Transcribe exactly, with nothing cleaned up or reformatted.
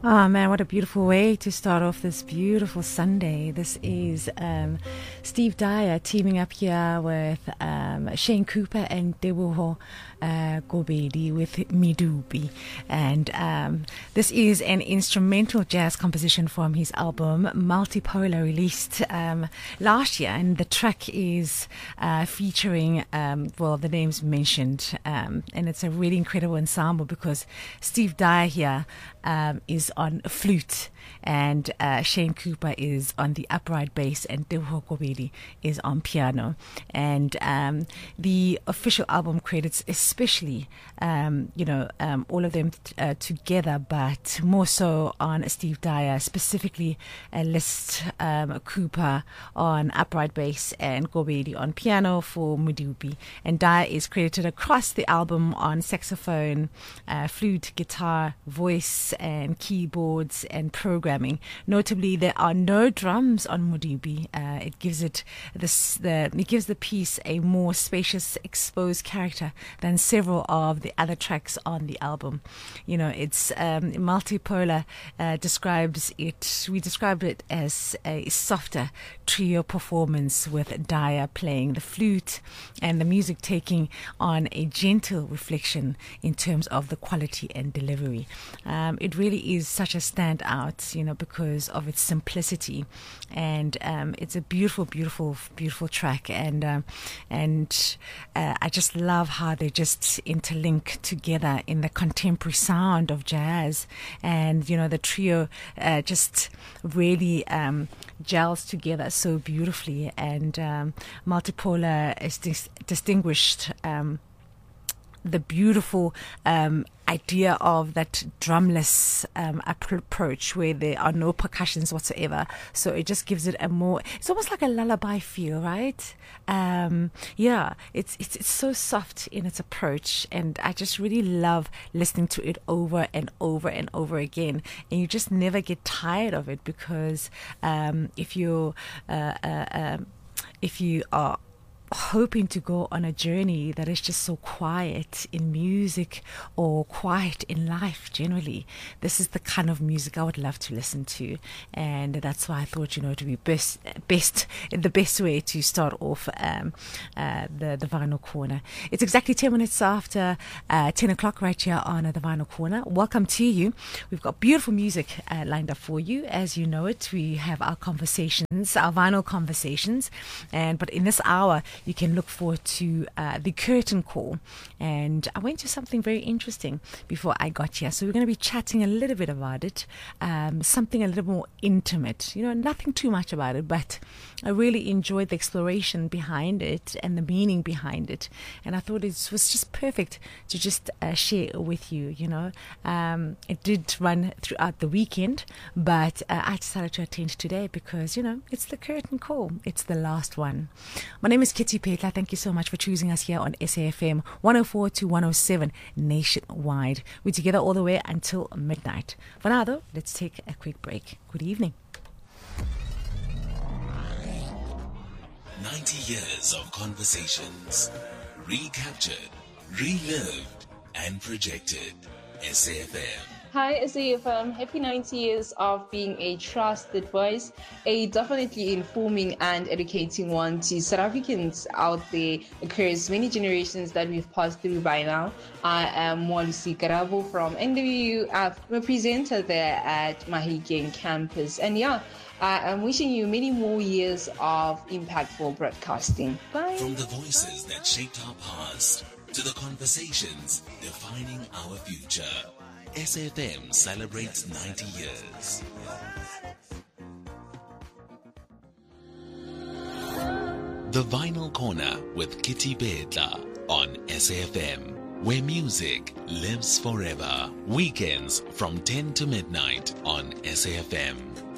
Oh man, what a beautiful way to start off this beautiful Sunday. This is um, Steve Dyer teaming up here with um, Shane Cooper and Teboho uh, Gobedi with Midubi. And um, this is an instrumental jazz composition from his album Multipolar, released um, last year. And the track is uh, featuring, um, well, the names mentioned. Um, and it's a really incredible ensemble because Steve Dyer here um, is on flute, and uh, Shane Cooper is on the upright bass, and Teboho Gobedi is on piano. And um, the official album credits, especially, um, you know, um, all of them t- uh, together, but more so on Steve Dyer, specifically uh, list um, Cooper on upright bass and Gobedi on piano for Mudubi. And Dyer is credited across the album on saxophone, uh, flute, guitar, voice, and keyboards and programming. Notably, there are no drums on Mudubi. Uh, it gives it this the it gives the piece a more spacious, exposed character than several of the other tracks on the album. You know, it's um, Multipolar uh, describes it. We described it as a softer trio performance with Dyer playing the flute and the music taking on a gentle reflection in terms of the quality and delivery. Um, it really is such a standout, you know, because of its simplicity, and um, it's a beautiful, beautiful, beautiful track, and um, and uh, I just love how they just interlink together in the contemporary sound of jazz, and you know the trio uh, just really um, gels together so beautifully, and um, Multipolar is dis- distinguished. Um, the beautiful um, idea of that drumless um, approach where there are no percussions whatsoever. So it just gives it a more, it's almost like a lullaby feel, right? Um, yeah, it's, it's it's so soft in its approach, and I just really love listening to it over and over and over again. And you just never get tired of it because um, if you uh, uh, um, if you are hoping to go on a journey that is just so quiet in music or quiet in life generally, this is the kind of music I would love to listen to. And that's why I thought, you know, to be best, best the best way to start off um, uh, the, the Vinyl Corner. It's exactly ten minutes after uh, ten o'clock right here on uh, the Vinyl Corner. Welcome to you. We've got beautiful music uh, lined up for you. As you know it, we have our conversations, our vinyl conversations. And but in this hour, you can look forward to uh, the curtain call. And I went to something very interesting before I got here. So we're going to be chatting a little bit about it, um, something a little more intimate. You know, nothing too much about it, but I really enjoyed the exploration behind it and the meaning behind it. And I thought it was just perfect to just uh, share with you, you know. Um, it did run throughout the weekend, but uh, I decided to attend today because, you know, it's the curtain call. It's the last one. My name is Kitty Petla. Thank you so much for choosing us here on S A F M one oh four to one oh seven nationwide. We're together all the way until midnight. For now, though, let's take a quick break. Good evening. ninety years of conversations, recaptured, relived, and projected. S A F M. Hi, S A F M. Happy ninety years of being a trusted voice, a definitely informing and educating one to South Africans out there across many generations that we've passed through by now. I am Mwalisi Karabo from N W U. I'm a presenter there at Mahikeng campus. And yeah, I am wishing you many more years of impactful broadcasting. Bye. From the voices that shaped our past to the conversations defining our future, S A F M celebrates ninety years. The Vinyl Corner with Kitty Petla on S A F M, where music lives forever. Weekends from ten to midnight on S A F M.